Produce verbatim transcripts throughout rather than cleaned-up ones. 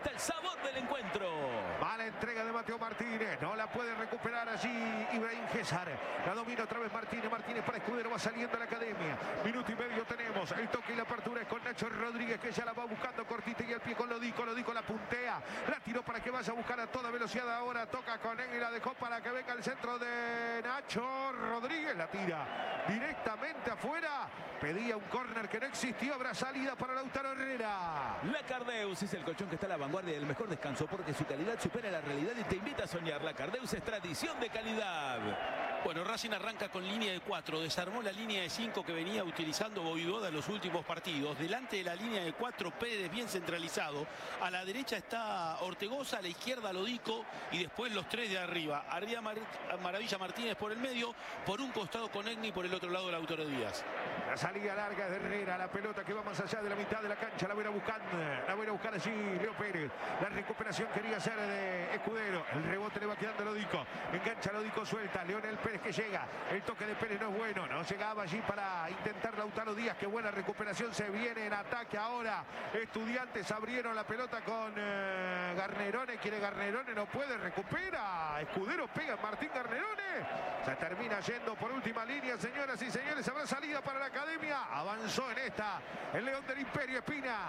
está el sabor del encuentro. Mala entrega de Mateo Martínez. No la puede recuperar allí Ibrahim César. La domina otra vez Martínez. Martínez para Escudero. Va saliendo a la academia. Minuto y medio tenemos. El toque y la apertura es con Nacho Rodríguez, que ya la va buscando cortita y al pie con Lodico. Lodico la puntea. La tiró para que vaya a buscar a toda velocidad. Ahora toca con él y la dejó para que venga el centro de Nacho Rodríguez. La tira directamente afuera. Pedía un córner que no existió. Habrá salida para Lautaro Herrera. La Cardeus es el colchón que está a la vanguardia del mejor descanso porque su calidad supera la realidad y te invita a soñar. La Cardeus es tradición de calidad. Bueno, Racing arranca con línea de cuatro. Desarmó la línea de cinco que venía utilizando Voivoda en los últimos partidos. Delante de la línea de cuatro, Pérez bien centralizado. A la derecha está Ortegoza, a la izquierda Lodico y después los tres de arriba. Arriba Mar Maravilla Martínez por el medio, por un costado con Egni, por el otro lado Lautaro Díaz. La salida larga de Herrera, la pelota que va más allá de la mitad de la cancha, la voy a buscar, la voy a buscar allí Leo Pérez. La recuperación quería ser de Escudero, el rebote le va quedando a Lodico, engancha Lodico, suelta, Leonel Pérez que llega, el toque de Pérez no es bueno, no llegaba allí para intentar Lautaro Díaz, qué buena recuperación, se viene en ataque ahora, Estudiantes abrieron la pelota con eh, Garnerone, quiere Garnerone, no puede, recupera, Escudero pega Martín Garnerone, se termina yendo por última línea, señoras y señores, habrá salida para la academia, avanzó en esta el León del Imperio, Espina.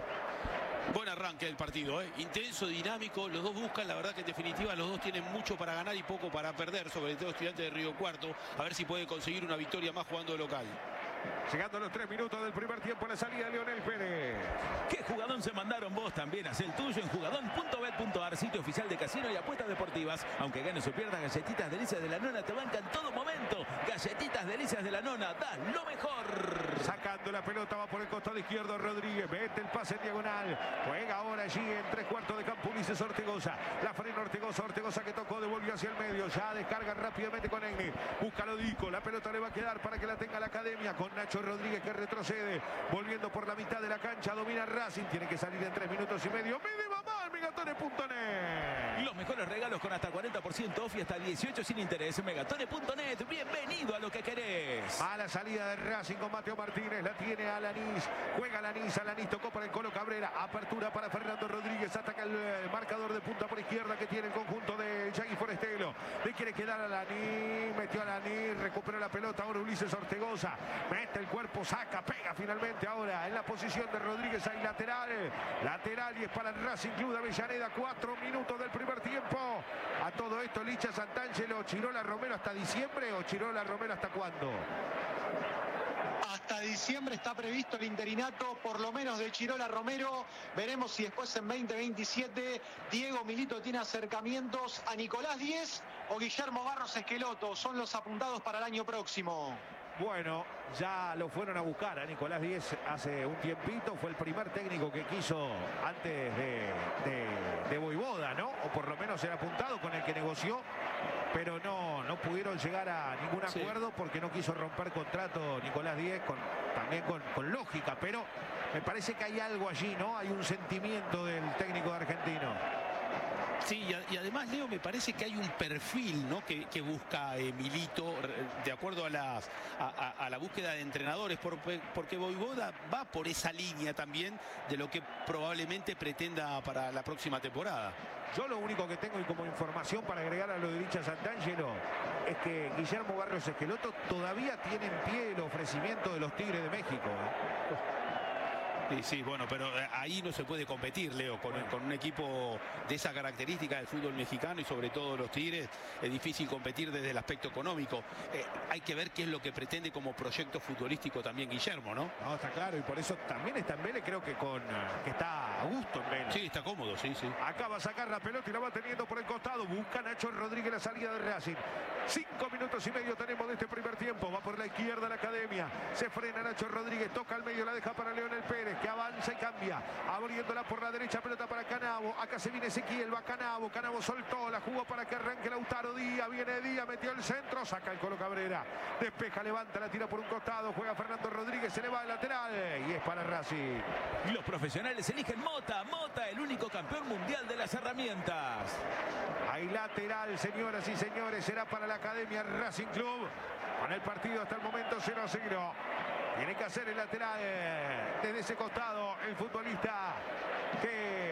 Buen arranque del partido, ¿eh? Intenso, dinámico, los dos buscan, la verdad que en definitiva los dos tienen mucho para ganar y poco para perder, sobre todo Estudiantes de Río Cuarto, a ver si puede conseguir una victoria más jugando de local. Llegando a los tres minutos del primer tiempo, la salida de Leonel Pérez. ¿Qué jugadón se mandaron? Vos también haz el tuyo en jugadón punto bet punto ar, sitio oficial de casino y apuestas deportivas. Aunque ganes o pierdas, Galletitas Delicias de la Nona te bancan en todo momento. Galletitas Delicias de la Nona, da lo mejor. Sacando la pelota, va por el costado izquierdo Rodríguez, mete el pase en diagonal. Juega ahora allí en tres cuartos de campo Ulises Ortegoza. La frena Ortegoza, Ortegoza que tocó, devolvió hacia el medio. Ya descarga rápidamente con Egni. Busca Lodico, la pelota le va a quedar para que la tenga la academia con Nacho Rodríguez que retrocede, volviendo por la mitad de la cancha, domina Racing, tiene que salir en tres minutos y medio. ¡Mide mamá! Megatones punto net. Los mejores regalos con hasta cuarenta por ciento off y hasta dieciocho sin interés. Megatones punto net, bienvenido a lo que querés. A la salida de Racing con Mateo Martínez, la tiene Alanís, juega Alanís, Alanís tocó para el Colo Cabrera, apertura para Fernando Rodríguez, ataca el marcador de punta por izquierda que tiene el conjunto de Yagui Forestelo, le quiere quedar a Alanís, metió a Alanís, recuperó la pelota, ahora Ulises Ortegoza, mete el cuerpo, saca, pega finalmente ahora en la posición de Rodríguez, ahí lateral, lateral y es para el Racing Club de Avellaneda, cuatro minutos del primer tiempo. A todo esto Licha Santangelo, Chirola Romero hasta diciembre o Chirola Romero hasta cuándo? Hasta diciembre está previsto el interinato, por lo menos de Chirola Romero. Veremos si después en veinte veintisiete Diego Milito tiene acercamientos a Nicolás Díez o Guillermo Barros Esqueloto. Son los apuntados para el año próximo. Bueno, ya lo fueron a buscar a Nicolás Díez hace un tiempito. Fue el primer técnico que quiso antes de, de, de Voivoda, ¿no? O por lo menos era apuntado con el que negoció. Pero no, no pudieron llegar a ningún acuerdo sí. porque no quiso romper contrato Nicolás Díez, con, también con, con lógica. Pero me parece que hay algo allí, ¿no? Hay un sentimiento del técnico de argentino. Sí, y además, Leo, me parece que hay un perfil, ¿no? que, que busca eh, Milito, de acuerdo a, las, a, a, a la búsqueda de entrenadores, porque, porque Voivoda va por esa línea también de lo que probablemente pretenda para la próxima temporada. Yo lo único que tengo y como información para agregar a lo de Licha Santangelo es que Guillermo Barros Esqueloto todavía tiene en pie el ofrecimiento de los Tigres de México, ¿eh? Sí, sí, bueno, pero ahí no se puede competir, Leo, con, con un equipo de esa característica del fútbol mexicano y sobre todo los Tigres. Es difícil competir desde el aspecto económico. Eh, hay que ver qué es lo que pretende como proyecto futbolístico también Guillermo, ¿no? No, está claro, y por eso también está en Vélez, creo que con que está a gusto en Vélez. Sí, está cómodo, sí, sí. Acaba a sacar la pelota y la va teniendo por el costado. Busca Nacho Rodríguez la salida de Racing. Cinco minutos y medio tenemos de este primer tiempo. Va por la izquierda la academia. Se frena Nacho Rodríguez, toca al medio, la deja para Leonel Pérez, que avanza y cambia, abriéndola por la derecha, pelota para Canavo, acá se viene Ezequiel, va Canavo, Canavo soltó, la jugó para que arranque Lautaro Díaz, viene Díaz, metió el centro, saca el Colo Cabrera, despeja, levanta, la tira por un costado, juega Fernando Rodríguez, se le va al lateral y es para Racing. Y los profesionales eligen Mota, Mota, el único campeón mundial de las herramientas. Hay lateral, señoras y señores, será para la Academia Racing Club, con el partido hasta el momento cero a cero. Tiene que hacer el lateral desde ese costado el futbolista que